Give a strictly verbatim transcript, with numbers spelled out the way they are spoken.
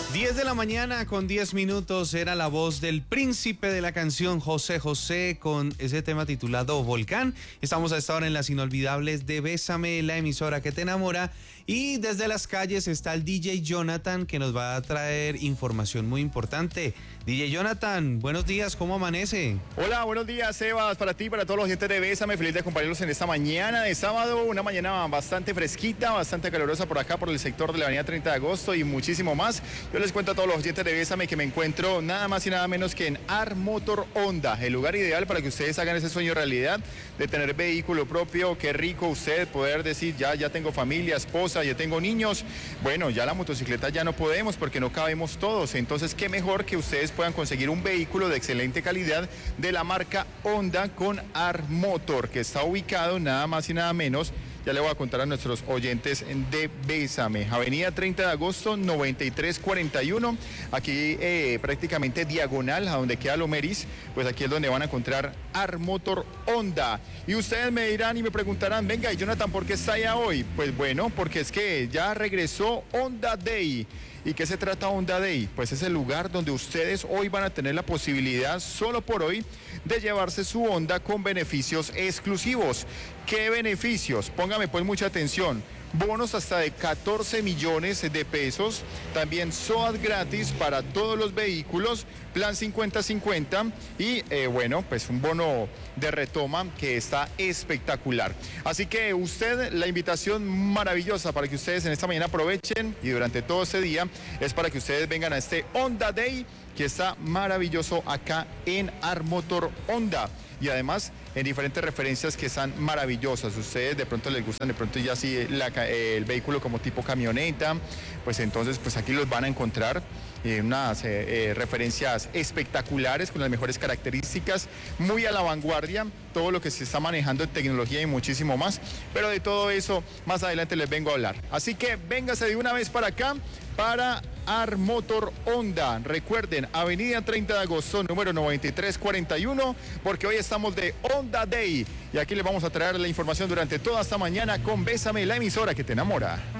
diez de la mañana con diez minutos era la voz del príncipe de la canción José José con ese tema titulado Volcán. Estamos a esta hora en las inolvidables de Bésame, la emisora que te enamora, y desde las calles está el D J Jonathan que nos va a traer información muy importante. D J Jonathan, buenos días, ¿cómo amanece? Hola, buenos días, Sebas, para ti, para todos los oyentes de Bésame, feliz de acompañarlos en esta mañana de sábado, una mañana bastante fresquita, bastante calurosa por acá, por el sector de la avenida treinta de agosto y muchísimo más. Yo les cuento a todos los oyentes de Bésame que me encuentro nada más y nada menos que en Art Motor Honda, el lugar ideal para que ustedes hagan ese sueño realidad de tener vehículo propio. Qué rico usted poder decir, ya, ya tengo familia, esposa, ya tengo niños. Bueno, ya la motocicleta ya no podemos porque no cabemos todos, entonces qué mejor que ustedes puedan conseguir un vehículo de excelente calidad de la marca Honda con Art Motor, que está ubicado nada más y nada menos, ya le voy a contar a nuestros oyentes de Bésame, avenida treinta de agosto, noventa y tres cuarenta y uno, aquí eh, prácticamente diagonal a donde queda Lomeris, pues aquí es donde van a encontrar Art Motor Honda. Y ustedes me dirán y me preguntarán, venga, y Jonathan, ¿por qué está allá hoy? Pues bueno, porque es que ya regresó Honda Day. ¿Y qué se trata Honda Day? Pues es el lugar donde ustedes hoy van a tener la posibilidad, solo por hoy, de llevarse su Honda con beneficios exclusivos. ¿Qué beneficios? Póngame pues mucha atención. Bonos hasta de catorce millones de pesos, también S O A T gratis para todos los vehículos, plan cincuenta cincuenta y eh, bueno, pues un bono de retoma que está espectacular. Así que usted, la invitación maravillosa para que ustedes en esta mañana aprovechen y durante todo este día es para que ustedes vengan a este Honda Day que está maravilloso acá en Art Motor Honda. Y además en diferentes referencias que están maravillosas. Ustedes de pronto les gustan de pronto ya sí la, el vehículo como tipo camioneta, pues entonces pues aquí los van a encontrar. Eh, unas eh, eh, referencias espectaculares con las mejores características, muy a la vanguardia, todo lo que se está manejando en tecnología y muchísimo más, pero de todo eso más adelante les vengo a hablar. Así que véngase de una vez para acá, para Art Motor Honda. Recuerden, avenida treinta de agosto, número noventa y tres cuarenta y uno, porque hoy estamos de Honda Day y aquí les vamos a traer la información durante toda esta mañana con Bésame, la emisora que te enamora.